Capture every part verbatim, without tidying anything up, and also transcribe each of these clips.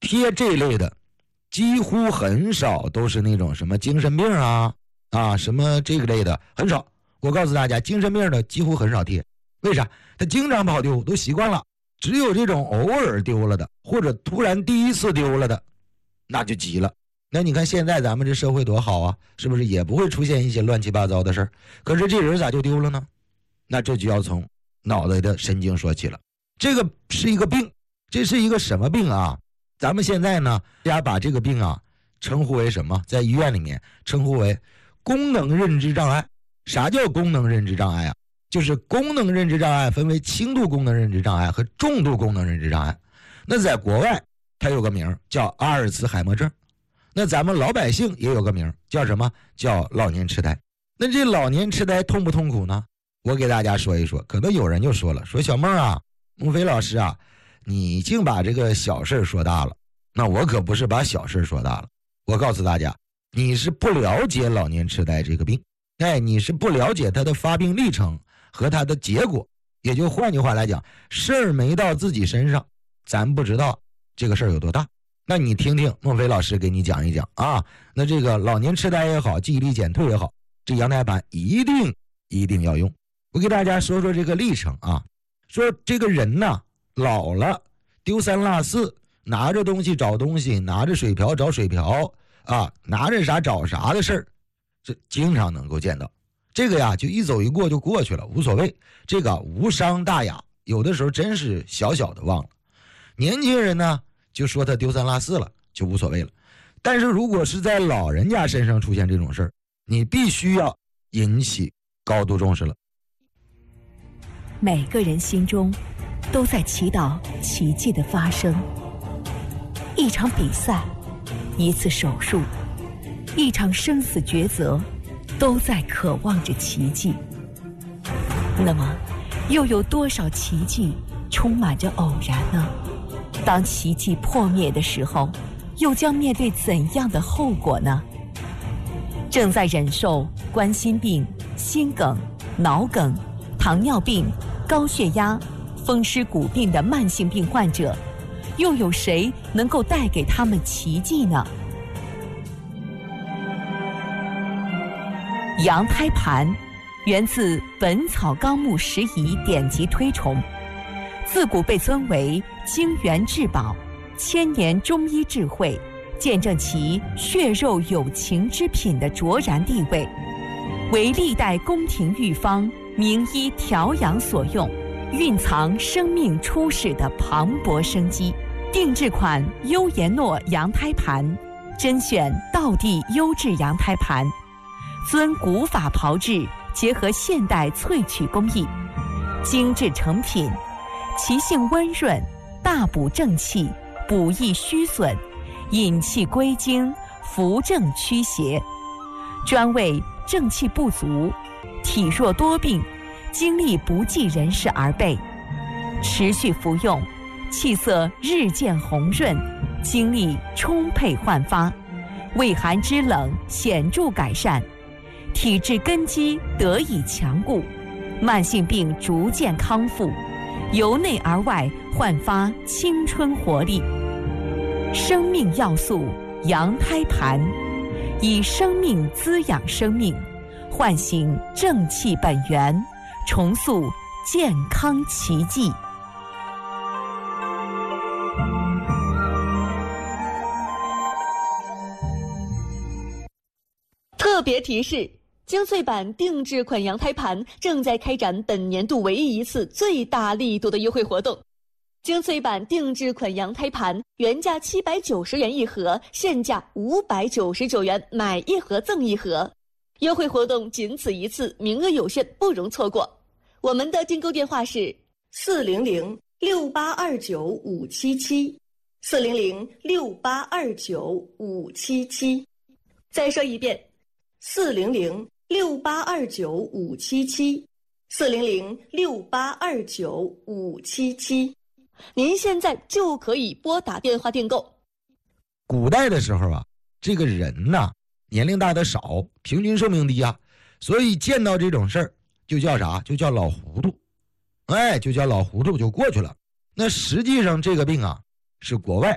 贴这类的几乎很少都是那种什么精神病啊啊什么这个类的，很少。我告诉大家，精神病的几乎很少贴。为啥？他经常跑丢，都习惯了。只有这种偶尔丢了的，或者突然第一次丢了的，那就急了。那你看现在咱们这社会多好啊，是不是也不会出现一些乱七八糟的事儿？可是这人咋就丢了呢？那这就要从脑袋的神经说起了。这个是一个病，这是一个什么病啊？咱们现在呢，大家把这个病啊称呼为什么？在医院里面称呼为功能认知障碍。啥叫功能认知障碍啊？就是功能认知障碍分为轻度功能认知障碍和重度功能认知障碍。那在国外它有个名叫阿尔茨海默症，那咱们老百姓也有个名叫什么？叫老年痴呆。那这老年痴呆痛不痛苦呢？我给大家说一说。可能有人就说了，说小孟啊，孟非老师啊，你净把这个小事说大了。那我可不是把小事说大了，我告诉大家，你是不了解老年痴呆这个病，哎，你是不了解它的发病历程和它的结果。也就换句话来讲，事儿没到自己身上，咱不知道这个事儿有多大。那你听听孟非老师给你讲一讲啊，那这个老年痴呆也好，记忆力减退也好，这羊胎盘一定一定要用。我给大家说说这个历程啊，说这个人呢老了，丢三落四，拿着东西找东西，拿着水瓢找水瓢啊，拿着啥找啥的事儿，这经常能够见到。这个呀就一走一过就过去了，无所谓，这个无伤大雅，有的时候真是小小的忘了。年轻人呢就说他丢三落四了，就无所谓了。但是如果是在老人家身上出现这种事儿，你必须要引起高度重视了。 每个人心中都在祈祷奇迹的发生。一场比赛，一次手术，一场生死抉择，都在渴望着奇迹。那么，又有多少奇迹充满着偶然呢？当奇迹破灭的时候，又将面对怎样的后果呢？正在忍受冠心病、心梗、脑梗、糖尿病、高血压、风湿骨病的慢性病患者，又有谁能够带给他们奇迹呢？羊胎盘源自《本草纲目拾遗》典籍推崇，自古被尊为精元至宝，千年中医智慧，见证其血肉有情之品的卓然地位，为历代宫廷御方名医调养所用，蕴藏生命初始的磅礴生机。定制款优颜诺羊胎盘，甄选道地优质羊胎盘，遵古法炮制，结合现代萃取工艺，精致成品，其性温润，大补正气，补益虚损，引气归经，扶正驱邪，专为正气不足、体弱多病、精力不济人士而备。持续服用，气色日渐红润，精力充沛焕发，胃寒肢冷显著改善，体质根基得以强固，慢性病逐渐康复，由内而外焕发青春活力。生命要素羊胎盘，以生命滋养生命，唤醒正气本源，重塑健康奇迹。 特别提示：精粹版定制款羊胎盘正在开展本年度唯一一次最大力度的优惠活动。精粹版定制款羊胎盘原价七百九十元一盒，现价五百九十九元，买一盒赠一盒。优惠活动仅此一次，名额有限，不容错过。我们的订购电话是四零零六八二九五七七，四零零六八二九五七七。再说一遍。四零零六八二九五七七，四零零六八二九五七七，您现在就可以拨打电话订购。 古代的时候啊，这个人呐，年龄大的少，平均寿命低啊，所以见到这种事儿就叫啥？就叫老糊涂，哎，就叫老糊涂就过去了。那实际上这个病啊，是国外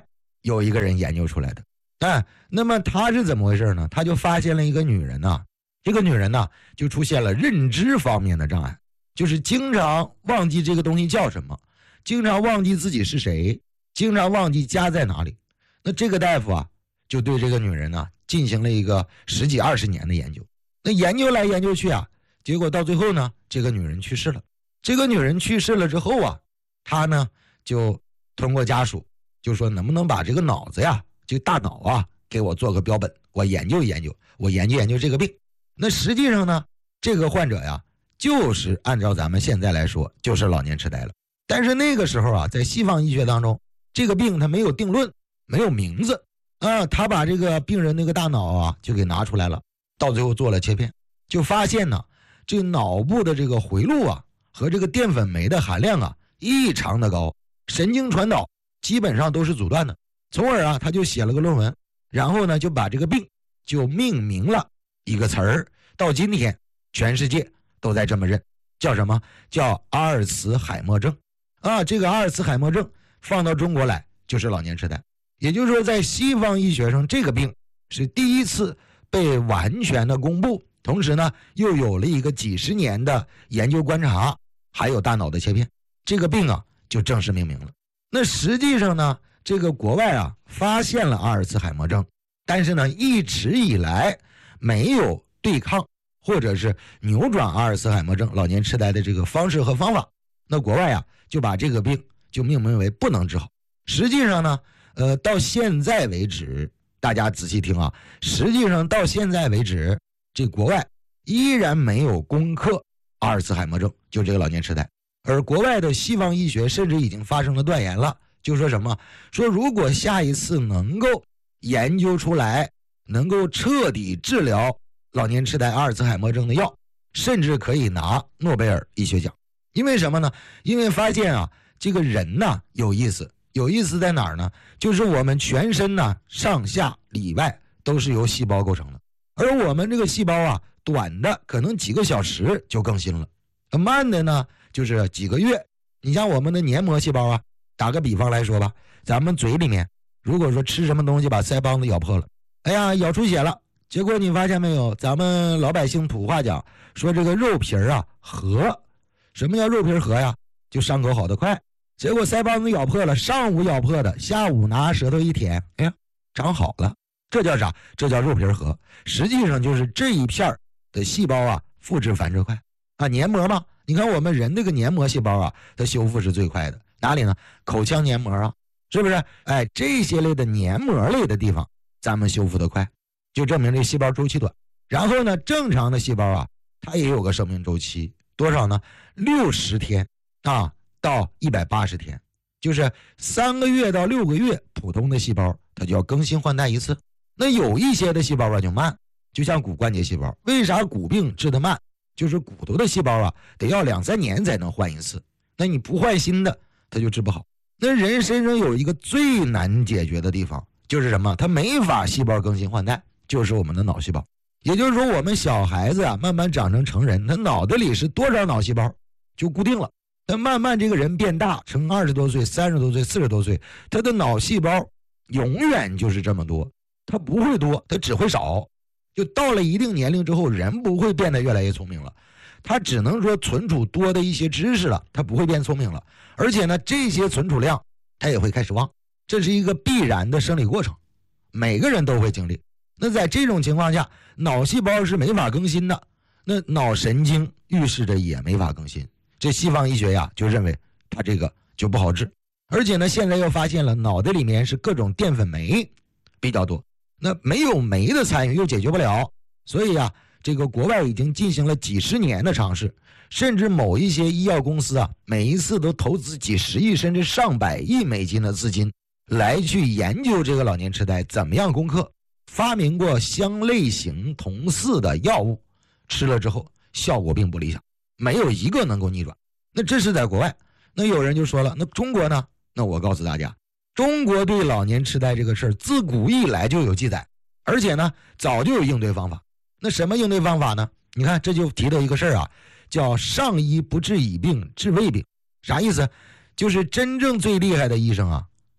有一个人研究出来的。但那么他是怎么回事呢？他就发现了一个女人呢、啊，这个女人呢就出现了认知方面的障碍，就是经常忘记这个东西叫什么，经常忘记自己是谁，经常忘记家在哪里。那这个大夫啊就对这个女人呢进行了一个十几二十年的研究。那研究来研究去啊，结果到最后呢，这个女人去世了。这个女人去世了之后啊，他呢就通过家属就说，能不能把这个脑子呀，这个大脑啊给我做个标本，我研究研究，我研究研究这个病。那实际上呢，这个患者呀就是按照咱们现在来说就是老年痴呆了。但是那个时候啊，在西方医学当中，这个病它没有定论，没有名字啊，他把这个病人那个大脑啊就给拿出来了，到最后做了切片，就发现呢，这个脑部的这个回路啊和这个淀粉酶的含量啊异常的高，神经传导基本上都是阻断的。从而啊他就写了个论文，然后呢就把这个病就命名了一个词儿，到今天全世界都在这么认，叫什么？叫阿尔茨海默症啊。这个阿尔茨海默症放到中国来就是老年痴呆。也就是说，在西方医学上，这个病是第一次被完全的公布，同时呢又有了一个几十年的研究观察，还有大脑的切片，这个病啊就正式命名了。那实际上呢，这个国外啊发现了阿尔茨海默症，但是呢一直以来没有对抗或者是扭转阿尔茨海默症老年痴呆的这个方式和方法。那国外啊就把这个病就命名为不能治好。实际上呢呃，到现在为止，大家仔细听啊，实际上到现在为止，这国外依然没有攻克阿尔茨海默症，就这个老年痴呆。而国外的西方医学甚至已经发生了断言了，就说什么？说如果下一次能够研究出来能够彻底治疗老年痴呆阿尔茨海默症的药，甚至可以拿诺贝尔医学奖。因为什么呢？因为发现啊，这个人呢有意思。有意思在哪儿呢？就是我们全身呢上下里外都是由细胞构成的，而我们这个细胞啊，短的可能几个小时就更新了，慢的呢就是几个月。你像我们的黏膜细胞啊，打个比方来说吧，咱们嘴里面如果说吃什么东西把腮帮子咬破了，哎呀咬出血了，结果你发现没有，咱们老百姓土话讲说这个肉皮啊合。什么叫肉皮合呀？就伤口好得快。结果腮帮子咬破了，上午咬破的，下午拿舌头一舔，哎呀，长好了。这叫啥？这叫肉皮核。实际上就是这一片的细胞啊，复制繁殖快啊。黏膜嘛，你看我们人这个黏膜细胞啊，它修复是最快的。哪里呢？口腔黏膜啊，是不是？哎，这些类的黏膜类的地方，咱们修复的快，就证明这细胞周期短。然后呢，正常的细胞啊，它也有个生命周期，多少呢？六十天啊。到一百八十天，就是三个月到六个月，普通的细胞它就要更新换代一次。那有一些的细胞啊就慢，就像骨关节细胞，为啥骨病治得慢？就是骨头的细胞啊得要两三年才能换一次，那你不换新的它就治不好。那人身上有一个最难解决的地方就是什么？它没法细胞更新换代，就是我们的脑细胞。也就是说我们小孩子啊慢慢长成成人，他脑袋里是多少脑细胞就固定了。但慢慢这个人变大，成二十多岁、三十多岁、四十多岁，他的脑细胞永远就是这么多，他不会多，他只会少。就到了一定年龄之后，人不会变得越来越聪明了，他只能说存储多的一些知识了，他不会变聪明了。而且呢，这些存储量他也会开始忘，这是一个必然的生理过程，每个人都会经历。那在这种情况下，脑细胞是没法更新的，那脑神经预示着也没法更新。这西方医学呀就认为它这个就不好治，而且呢现在又发现了脑袋里面是各种淀粉酶比较多，那没有酶的参与又解决不了，所以啊这个国外已经进行了几十年的尝试，甚至某一些医药公司啊每一次都投资几十亿甚至上百亿美金的资金来去研究这个老年痴呆怎么样攻克，发明过相类型同似的药物，吃了之后效果并不理想，没有一个能够逆转。那这是在国外。那有人就说了，那中国呢？那我告诉大家，中国对老年痴呆这个事儿自古以来就有记载，而且呢早就有应对方法。那什么应对方法呢？你看这就提到一个事儿啊，叫上医不治已病治未病。啥意思？就是真正最厉害的医生啊，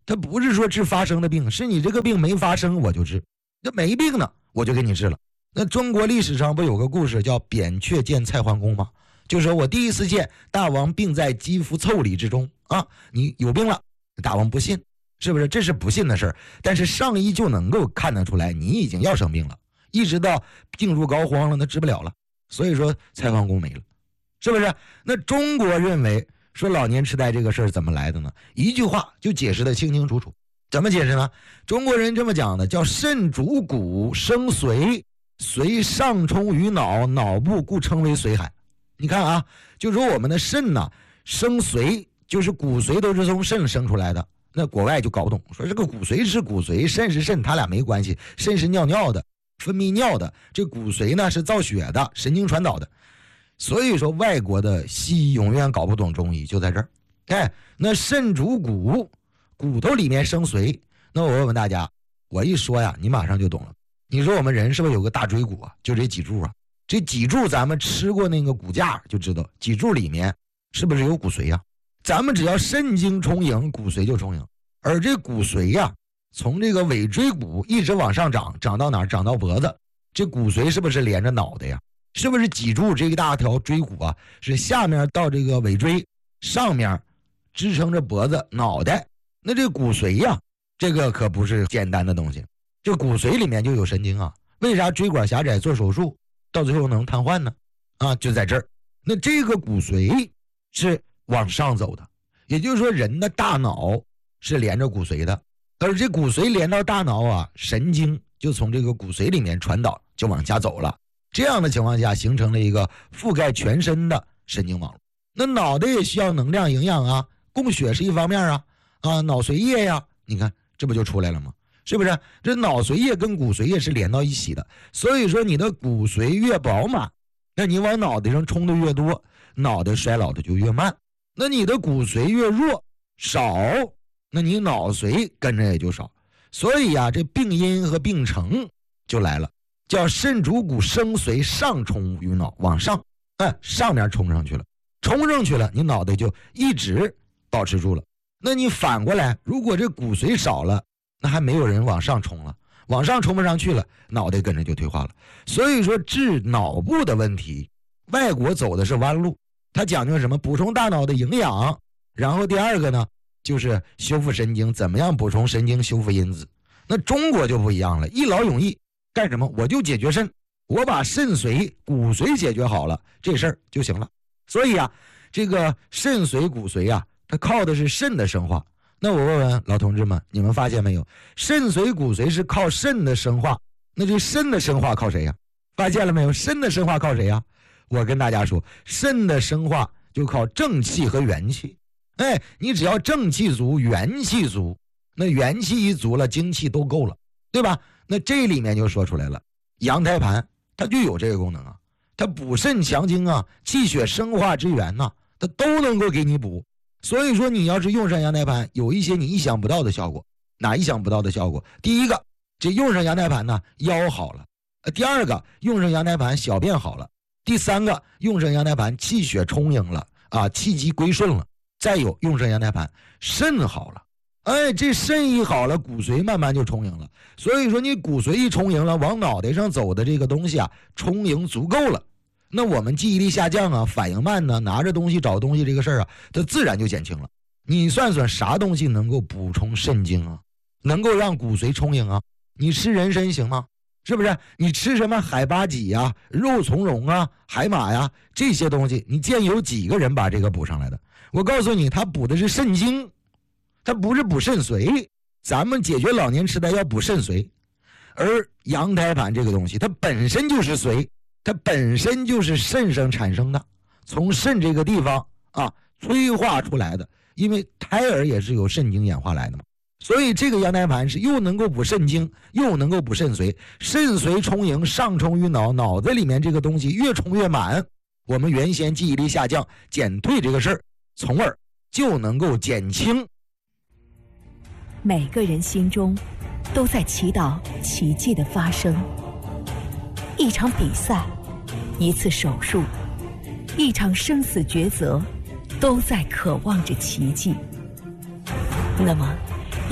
它不是说治发生的病，是你这个病没发生我就治，这没病呢我就给你治了。那中国历史上不有个故事叫扁鹊见蔡桓公吗？就说我第一次见大王病在肌肤腠理之中啊，你有病了，大王不信，是不是？这是不信的事儿，但是上医就能够看得出来你已经要生病了，一直到病入膏肓了，那治不了了，所以说蔡桓公没了，是不是？那中国认为说老年痴呆这个事儿怎么来的呢？一句话就解释得清清楚楚。怎么解释呢？中国人这么讲的，叫肾主骨，生髓，髓上冲于脑，脑部故称为髓海。你看啊，就说我们的肾呢、啊，生髓，就是骨髓都是从肾生出来的。那国外就搞不懂，说这个骨髓是骨髓，肾是肾，它俩没关系。肾是尿尿的，分泌尿的，这骨髓呢是造血的，神经传导的。所以说外国的西医永远搞不懂中医，就在这儿。哎，那肾主骨，骨头里面生髓。那我问问大家，我一说呀，你马上就懂了。你说我们人是不是有个大椎骨啊？就这脊柱啊，这脊柱咱们吃过那个骨架就知道，脊柱里面是不是有骨髓呀？咱们只要肾经充盈，骨髓就充盈。而这骨髓呀，从这个尾椎骨一直往上长，长到哪儿？长到脖子。这骨髓是不是连着脑袋呀？是不是脊柱这一大条椎骨啊，是下面到这个尾椎，上面支撑着脖子脑袋？那这骨髓呀，这个可不是简单的东西。这骨髓里面就有神经啊，为啥椎管狭窄做手术到最后能瘫痪呢？啊，就在这儿。那这个骨髓是往上走的，也就是说人的大脑是连着骨髓的，而这骨髓连到大脑啊，神经就从这个骨髓里面传导就往下走了。这样的情况下形成了一个覆盖全身的神经网络。那脑袋也需要能量营养啊，供血是一方面啊，啊脑髓液呀，你看这不就出来了吗？是不是？这脑髓液跟骨髓液是连到一起的，所以说你的骨髓越饱满，那你往脑袋上冲的越多，脑袋衰老的就越慢。那你的骨髓越弱少，那你脑髓跟着也就少。所以啊，这病因和病程就来了，叫肾主骨生髓上冲于脑，往上，哎，上面冲上去了，冲上去了，你脑袋就一直保持住了。那你反过来，如果这骨髓少了，那还没有人往上冲了，往上冲不上去了，脑袋跟着就退化了。所以说治脑部的问题，外国走的是弯路，他讲究什么？补充大脑的营养，然后第二个呢，就是修复神经，怎么样补充神经修复因子。那中国就不一样了，一劳永逸，干什么？我就解决肾，我把肾髓、骨髓解决好了，这事儿就行了。所以啊，这个肾髓、骨髓啊，它靠的是肾的生化。那我问问老同志们，你们发现没有？肾髓骨髓是靠肾的生化，那这肾的生化靠谁呀？发现了没有？肾的生化靠谁呀？我跟大家说，肾的生化就靠正气和元气。哎，你只要正气足，元气足，那元气一足了，精气都够了，对吧？那这里面就说出来了，羊胎盘它就有这个功能啊，它补肾强精啊，气血生化之源呐、啊，它都能够给你补。所以说你要是用上羊胎盘，有一些你意想不到的效果。哪意想不到的效果？第一个，这用上羊胎盘呢，腰好了；第二个，用上羊胎盘小便好了；第三个，用上羊胎盘气血充盈了啊，气机归顺了；再有，用上羊胎盘肾好了。哎，这肾一好了，骨髓慢慢就充盈了。所以说你骨髓一充盈了，往脑袋上走的这个东西啊，充盈足够了。那我们记忆力下降啊，反应慢呢，拿着东西找东西这个事儿啊，它自然就减轻了。你算算啥东西能够补充肾精啊，能够让骨髓充盈啊？你吃人参行吗？是不是？你吃什么海八戟呀、肉苁蓉啊、海马呀这些东西，你见有几个人把这个补上来的？我告诉你，他补的是肾精，他不是补肾髓。咱们解决老年痴呆要补肾髓，而羊胎盘这个东西，它本身就是髓。它本身就是肾上产生的，从肾这个地方啊催化出来的，因为胎儿也是由肾精演化来的嘛，所以这个羊胎盘是又能够补肾精，又能够补肾髓，肾髓充盈，上冲于脑，脑子里面这个东西越充越满，我们原先记忆力下降减退这个事儿，从而就能够减轻。 每个人心中都在祈祷奇迹的发生。一场比赛，一次手术，一场生死抉择，都在渴望着奇迹。那么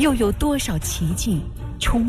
又有多少奇迹充